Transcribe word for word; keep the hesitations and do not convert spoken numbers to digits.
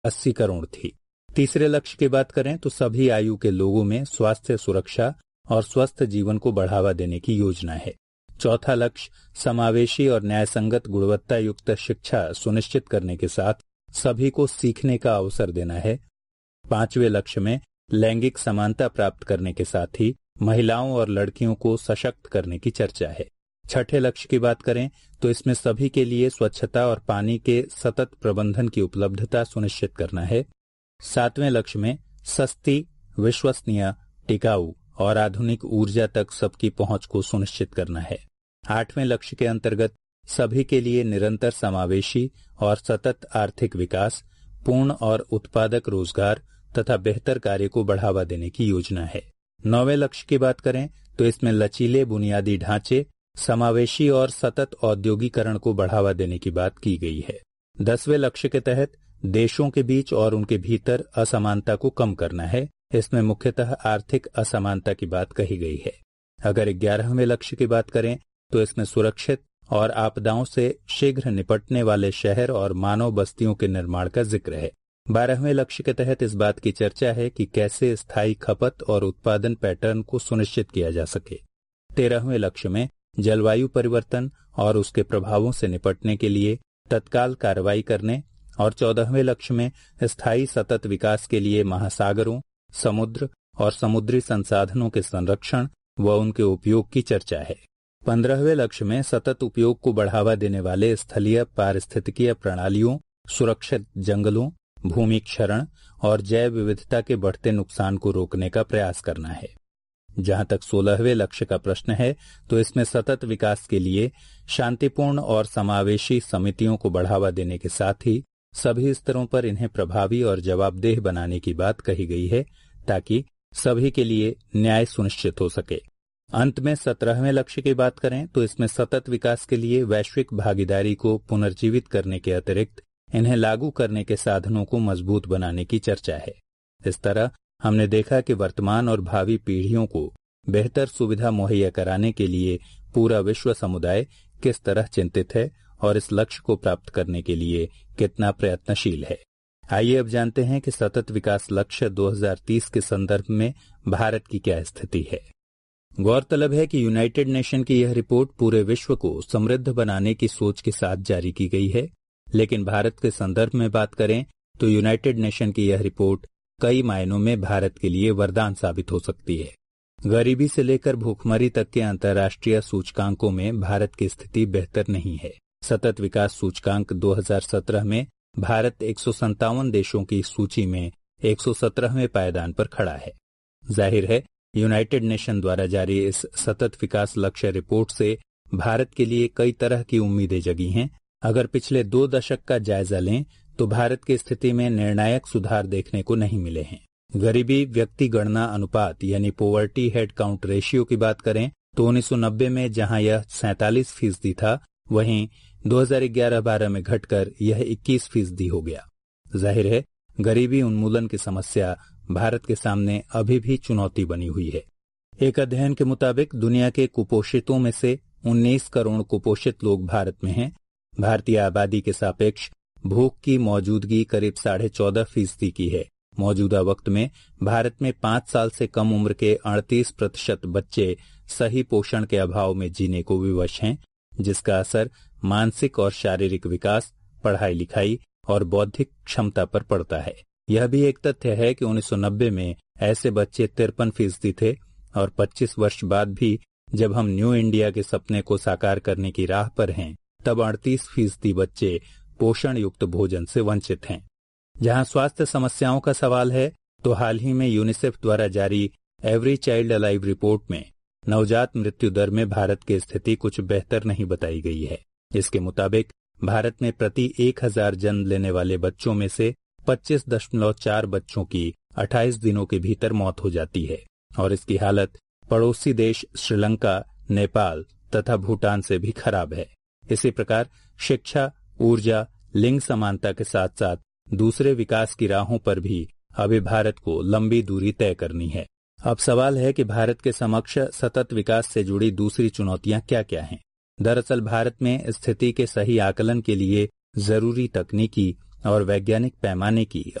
अस्सी करोड़ थी। तीसरे लक्ष्य की बात करें तो सभी आयु के लोगों में स्वास्थ्य सुरक्षा और स्वस्थ जीवन को बढ़ावा देने की योजना है। चौथा लक्ष्य समावेशी और न्यायसंगत गुणवत्ता युक्त शिक्षा सुनिश्चित करने के साथ सभी को सीखने का अवसर देना है। पांचवें लक्ष्य में लैंगिक समानता प्राप्त करने के साथ ही महिलाओं और लड़कियों को सशक्त करने की चर्चा है। छठे लक्ष्य की बात करें तो इसमें सभी के लिए स्वच्छता और पानी के सतत प्रबंधन की उपलब्धता सुनिश्चित करना है। सातवें लक्ष्य में सस्ती, विश्वसनीय, टिकाऊ और आधुनिक ऊर्जा तक सबकी पहुंच को सुनिश्चित करना है। आठवें लक्ष्य के अंतर्गत सभी के लिए निरंतर समावेशी और सतत आर्थिक विकास, पूर्ण और उत्पादक रोजगार तथा बेहतर कार्य को बढ़ावा देने की योजना है। नौवें लक्ष्य की बात करें तो इसमें लचीले बुनियादी ढांचे, समावेशी और सतत औद्योगिकरण को बढ़ावा देने की बात की गई है। दसवें लक्ष्य के तहत देशों के बीच और उनके भीतर असमानता को कम करना है। इसमें मुख्यतः आर्थिक असमानता की बात कही गई है। अगर ग्यारहवें लक्ष्य की बात करें तो इसमें सुरक्षित और आपदाओं से शीघ्र निपटने वाले शहर और मानव बस्तियों के निर्माण का जिक्र है। बारहवें लक्ष्य के तहत इस बात की चर्चा है कि कैसे स्थायी खपत और उत्पादन पैटर्न को सुनिश्चित किया जा सके। तेरहवें लक्ष्य में जलवायु परिवर्तन और उसके प्रभावों से निपटने के लिए तत्काल कार्रवाई करने और चौदहवें लक्ष्य में स्थायी सतत विकास के लिए महासागरों, समुद्र और समुद्री संसाधनों के संरक्षण व उनके उपयोग की चर्चा है। पंद्रहवें लक्ष्य में सतत उपयोग को बढ़ावा देने वाले स्थलीय पारिस्थितिकीय प्रणालियों, सुरक्षित जंगलों, भूमि क्षरण और जैव विविधता के बढ़ते नुकसान को रोकने का प्रयास करना है। जहां तक सोलहवें लक्ष्य का प्रश्न है तो इसमें सतत विकास के लिए शांतिपूर्ण और समावेशी समितियों को बढ़ावा देने के साथ ही सभी स्तरों पर इन्हें प्रभावी और जवाबदेह बनाने की बात कही गई है ताकि सभी के लिए न्याय सुनिश्चित हो सके। अंत में सत्रहवें लक्ष्य की बात करें तो इसमें सतत विकास के लिए वैश्विक भागीदारी को पुनर्जीवित करने के अतिरिक्त इन्हें लागू करने के साधनों को मजबूत बनाने की चर्चा है। इस तरह हमने देखा कि वर्तमान और भावी पीढ़ियों को बेहतर सुविधा मुहैया कराने के लिए पूरा विश्व समुदाय किस तरह चिंतित है और इस लक्ष्य को प्राप्त करने के लिए कितना प्रयत्नशील है। आइए अब जानते हैं कि सतत विकास लक्ष्य दो हज़ार तीस के संदर्भ में भारत की क्या स्थिति है। गौरतलब है कि यूनाइटेड नेशन की यह रिपोर्ट पूरे विश्व को समृद्ध बनाने की सोच के साथ जारी की गई है, लेकिन भारत के संदर्भ में बात करें तो यूनाइटेड नेशन की यह रिपोर्ट कई मायनों में भारत के लिए वरदान साबित हो सकती है। गरीबी से लेकर भूखमरी तक के अंतर्राष्ट्रीय सूचकांकों में भारत की स्थिति बेहतर नहीं है। सतत विकास सूचकांक दो हज़ार सत्रह में भारत एक सौ संतावन देशों की सूची में एक सौ सत्रहवें पायदान पर खड़ा है। जाहिर है यूनाइटेड नेशन द्वारा जारी इस सतत विकास लक्ष्य रिपोर्ट से भारत के लिए कई तरह की उम्मीदें जगी हैं। अगर पिछले दो दशक का जायजा लें तो भारत की स्थिति में निर्णायक सुधार देखने को नहीं मिले हैं। गरीबी व्यक्ति गणना अनुपात यानी पोवर्टी हेड काउंट रेशियो की बात करें तो उन्नीस सौ नब्बे में जहां यह सैंतालीस फीसदी था, वहीं दो हज़ार ग्यारह बारह में घटकर यह इक्कीस फीसदी हो गया। जाहिर है गरीबी उन्मूलन की समस्या भारत के सामने अभी भी चुनौती बनी हुई है। एक अध्ययन के मुताबिक दुनिया के कुपोषितों में से उन्नीस करोड़ कुपोषित लोग भारत में हैं। भारतीय आबादी के सापेक्ष भूख की मौजूदगी करीब साढ़े चौदह फीसदी की है। मौजूदा वक्त में भारत में पांच साल से कम उम्र के अड़तीस प्रतिशत बच्चे सही पोषण के अभाव में जीने को विवश हैं, जिसका असर मानसिक और शारीरिक विकास, पढ़ाई लिखाई और बौद्धिक क्षमता पर पड़ता है। यह भी एक तथ्य है कि उन्नीस सौ नब्बे में ऐसे बच्चे तिरपन फीसदी थे और पच्चीस वर्ष बाद भी जब हम न्यू इंडिया के सपने को साकार करने की राह पर हैं, तब अड़तीस फीसदी बच्चे पोषण युक्त भोजन से वंचित हैं। जहां स्वास्थ्य समस्याओं का सवाल है तो हाल ही में यूनिसेफ द्वारा जारी एवरी चाइल्ड अलाइव रिपोर्ट में नवजात मृत्यु दर में भारत की स्थिति कुछ बेहतर नहीं बताई गई है। इसके मुताबिक भारत में प्रति एक हजार जन्म लेने वाले बच्चों में से पच्चीस दशमलव चार बच्चों की अट्ठाईस दिनों के भीतर मौत हो जाती है और इसकी हालत पड़ोसी देश श्रीलंका, नेपाल तथा भूटान से भी खराब है। इसी प्रकार शिक्षा, ऊर्जा, लिंग समानता के साथ साथ दूसरे विकास की राहों पर भी अभी भारत को लंबी दूरी तय करनी है। अब सवाल है कि भारत के समक्ष सतत विकास से जुड़ी दूसरी चुनौतियां क्या क्या हैं। दरअसल भारत में स्थिति के सही आकलन के लिए जरूरी तकनीकी और वैज्ञानिक पैमाने की